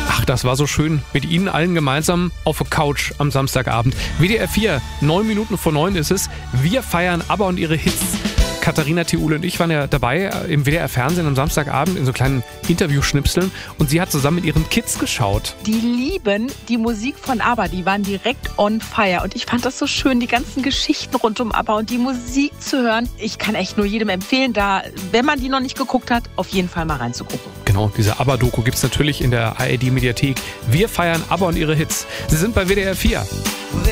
Ach, das war so schön. Mit Ihnen allen gemeinsam auf der Couch am Samstagabend. WDR 4, 9 Minuten vor 9 ist es. Wir feiern ABBA und ihre Hits. Katharina Thiule und ich waren ja dabei im WDR-Fernsehen am Samstagabend in so kleinen Interviewschnipseln. Und sie hat zusammen mit ihren Kids geschaut. Die lieben die Musik von ABBA. Die waren direkt on fire. Und ich fand das so schön, die ganzen Geschichten rund um ABBA und die Musik zu hören. Ich kann echt nur jedem empfehlen, da, wenn man die noch nicht geguckt hat, auf jeden Fall mal reinzugucken. Genau, diese ABBA-Doku gibt es natürlich in der ARD-Mediathek. Wir feiern ABBA und ihre Hits. Sie sind bei WDR 4.